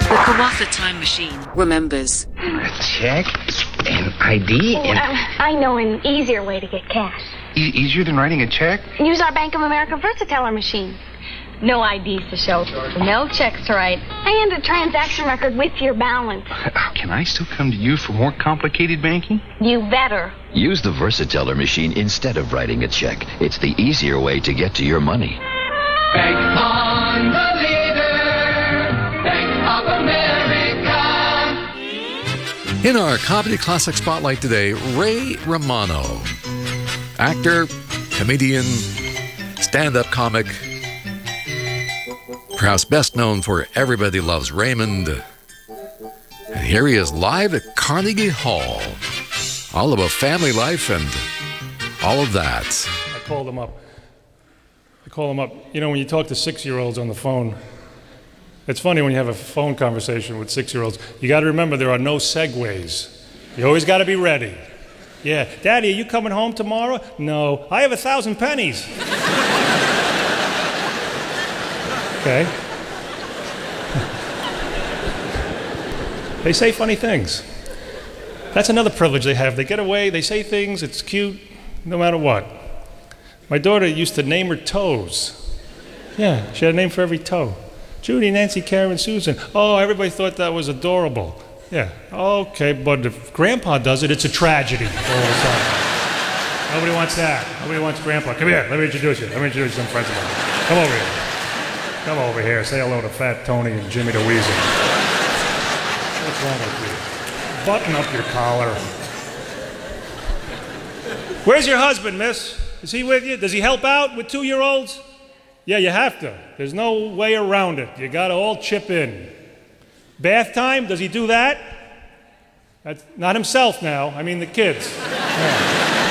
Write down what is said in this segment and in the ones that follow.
The Kawatha time machine remembers. A check, an ID, and... I know an easier way to get cash. Easier than writing a check? Use our Bank of America Versateller machine. No IDs to show, no checks to write, and a transaction record with your balance. Can I still come to you for more complicated banking? You better. Use the Versateller machine instead of writing a check. It's the easier way to get to your money. Bank on the leader, Bank of America. In our Comedy Classic Spotlight today, Ray Romano. Actor, comedian, stand-up comic, perhaps best known for Everybody Loves Raymond. And here he is live at Carnegie Hall. All about family life and all of that. I called him up. You know, when you talk to 6-year-olds on the phone, it's funny when you have a phone conversation with 6-year-olds. You got to remember there are no segues. You always got to be ready. Yeah, Daddy, are you coming home tomorrow? No, I have 1,000 pennies. Okay. They say funny things. That's another privilege they have. They get away, they say things, it's cute, no matter what. My daughter used to name her toes. Yeah, she had a name for every toe. Judy, Nancy, Karen, Susan. Oh, everybody thought that was adorable. Yeah, okay, but if Grandpa does it, it's a tragedy all of a sudden. Nobody wants that. Nobody wants Grandpa. Come here, let me introduce you. Let me introduce you to some friends of mine. Come over here. Come over here. Say hello to Fat Tony and Jimmy the Weasel. What's wrong with you? Button up your collar. Where's your husband, miss? Is he with you? Does he help out with 2-year-olds? Yeah, you have to. There's no way around it. You got to all chip in. Bath time? Does he do that? That's not himself now. I mean the kids. Yeah.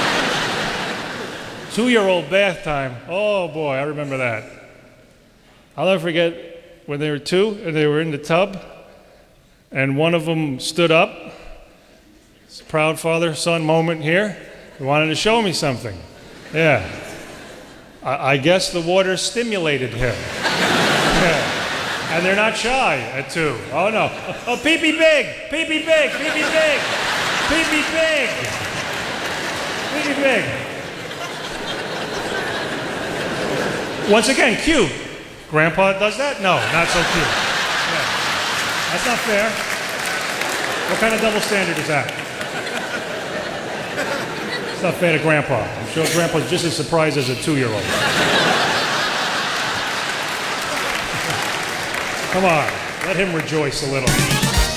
2-year-old bath time. Oh boy, I remember that. I'll never forget when they were 2 and they were in the tub and one of them stood up. It's a proud father-son moment here. He wanted to show me something. Yeah. I guess the water stimulated him. Yeah. And they're not shy at 2. Oh no. Oh, pee-pee big, pee-pee big, pee-pee big, pee-pee big, pee-pee big. Once again, cute. Grandpa does that? No, not so cute. Yeah. That's not fair. What kind of double standard is that? It's not fair to Grandpa. I'm sure Grandpa's just as surprised as a 2-year-old. Come on, let him rejoice a little.